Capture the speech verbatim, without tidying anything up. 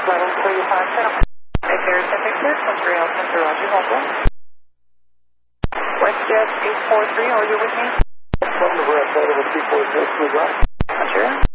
Level three five seven. If there's a picture, country out center, Roger, Mobile. WestJet eight four three, are you with me? From the rest, over two four six, smooth right. Roger.